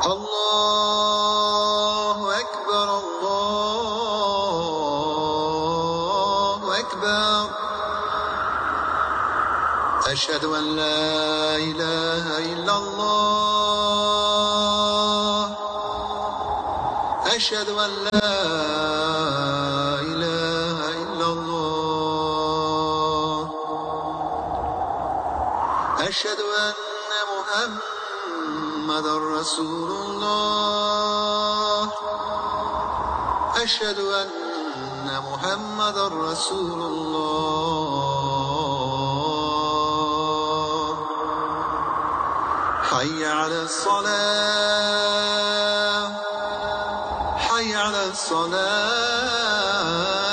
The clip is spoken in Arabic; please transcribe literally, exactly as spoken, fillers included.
الله أكبر الله أكبر أشهد أن لا إله إلا الله أشهد أن لا إله إلا الله أشهد أن محمدا رسول الله أشهد أن محمدا رسول الله حي على الصلاة حي على الصلاة